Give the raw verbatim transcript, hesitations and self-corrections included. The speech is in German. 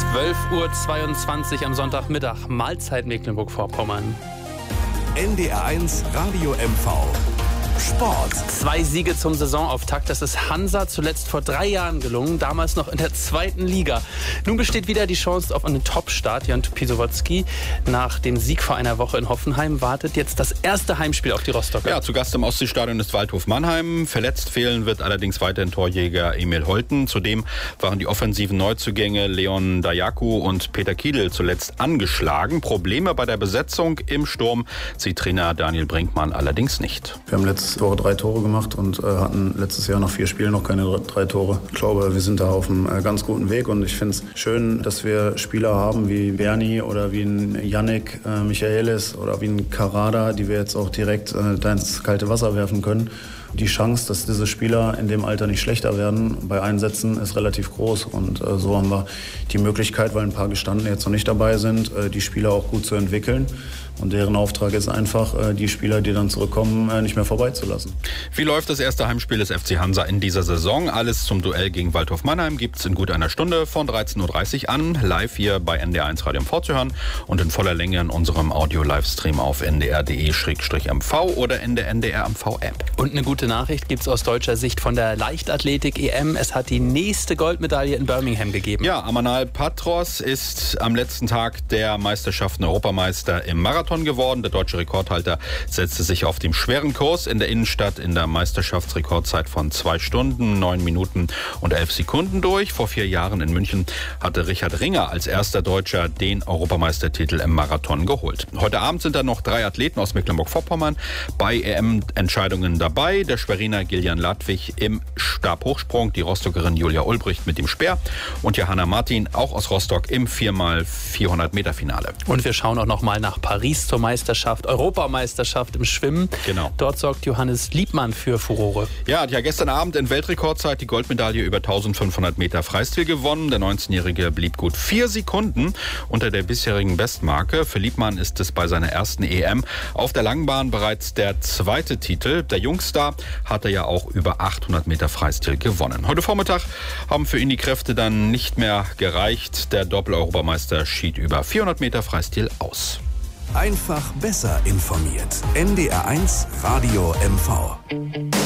zwölf Uhr zweiundzwanzig am Sonntagmittag. Mahlzeit Mecklenburg-Vorpommern. N D R eins Radio M V. Sport. Zwei Siege zum Saisonauftakt. Das ist Hansa zuletzt vor drei Jahren gelungen, damals noch in der zweiten Liga. Nun besteht wieder die Chance auf einen Top-Start. Jan Pisowotzki, nach dem Sieg vor einer Woche in Hoffenheim, wartet jetzt das erste Heimspiel auf die Rostocker. Ja, zu Gast im Ostseestadion ist Waldhof Mannheim. Verletzt fehlen wird allerdings weiterhin Torjäger Emil Holten. Zudem waren die offensiven Neuzugänge Leon Dajaku und Peter Kiedl zuletzt angeschlagen. Probleme bei der Besetzung im Sturm sieht Trainer Daniel Brinkmann allerdings nicht. Wir haben letztes Woche drei Tore gemacht und äh, hatten letztes Jahr nach vier Spielen noch keine drei Tore. Ich glaube, wir sind da auf einem äh, ganz guten Weg und ich finde es schön, dass wir Spieler haben wie Berni oder wie ein Yannick äh, Michaelis oder wie ein Karada, die wir jetzt auch direkt äh, da ins kalte Wasser werfen können. Die Chance, dass diese Spieler in dem Alter nicht schlechter werden bei Einsätzen, ist relativ groß. Und äh, so haben wir die Möglichkeit, weil ein paar Gestandene jetzt noch nicht dabei sind, äh, die Spieler auch gut zu entwickeln. Und deren Auftrag ist einfach, äh, die Spieler, die dann zurückkommen, äh, nicht mehr vorbeizulassen. Wie läuft das erste Heimspiel des F C Hansa in dieser Saison? Alles zum Duell gegen Waldhof Mannheim gibt es in gut einer Stunde von dreizehn Uhr dreißig an, live hier bei N D R eins Radio M V zu hören und in voller Länge in unserem Audio-Livestream auf n d r punkt d e slash m v oder in der N D R M V-App. Und eine gute Nachricht gibt es aus deutscher Sicht von der Leichtathletik-E M. Es hat die nächste Goldmedaille in Birmingham gegeben. Ja, Amanal Patros ist am letzten Tag der Meisterschaften Europameister im Marathon geworden. Der deutsche Rekordhalter setzte sich auf dem schweren Kurs in der Innenstadt in der Meisterschaftsrekordzeit von zwei Stunden, neun Minuten und elf Sekunden durch. Vor vier Jahren in München hatte Richard Ringer als erster Deutscher den Europameistertitel im Marathon geholt. Heute Abend sind dann noch drei Athleten aus Mecklenburg-Vorpommern bei E M-Entscheidungen dabei. Der Schweriner Gillian Ladwig im Stabhochsprung, die Rostockerin Julia Ulbricht mit dem Speer und Johanna Martin, auch aus Rostock, im vier mal vierhundert Meter Finale. Und wir schauen auch noch mal nach Paris zur Meisterschaft, Europameisterschaft im Schwimmen. Genau. Dort sorgt Johannes Liebmann für Furore. Ja, hat ja gestern Abend in Weltrekordzeit die Goldmedaille über eintausendfünfhundert Meter Freistil gewonnen. Der neunzehnjährige blieb gut vier Sekunden unter der bisherigen Bestmarke. Für Liebmann ist es bei seiner ersten E M auf der Langbahn bereits der zweite Titel. Der Jungstar hatte ja auch über achthundert Meter Freistil gewonnen. Heute Vormittag haben für ihn die Kräfte dann nicht mehr gereicht. Der Doppel-Europameister schied über vierhundert Meter Freistil aus. Einfach besser informiert. N D R eins Radio M V.